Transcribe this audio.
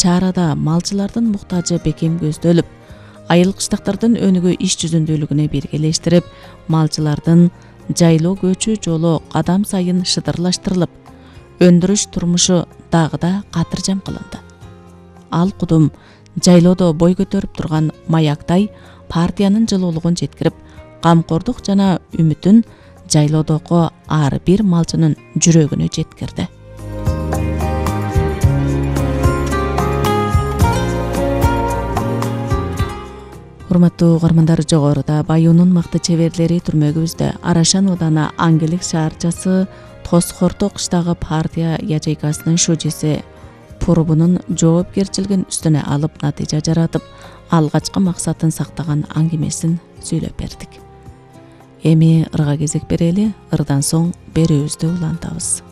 чарада малчылардын муктажы бекем көздөлүп, айыл кыштактардын өнүгүү иш жүзүндүүлүгүнө биргелештирип, малчылардын жайлоо көчү жолу кадам сайын шыдырлаштырылып, өндүрүш турмушу дагы да катыржам кылынды. Ал кудум жайлоодо бой көтөрүп турган маяктай партиянын жылуулугун жеткирип, камкордук жана үмүтүн жайлоодогу ар бир малчынын жүрөгүнө жеткирди. Урматтуу угармандар, жогоруда Баюунун макты чеберлери түрмөгүбүздө Арашан ооданы Аңгелек шаарчасы Тосхорто кыштагы партия ячейкасынын шужеси Пурбунун жоопкерчилигин үстүнө алып натыйжа жаратып, алгачкы максатын сактаган аңгемесин сүйлөп бердик. Эми ырга кезек берели, ырдан соң берүүбүздү улантабыз.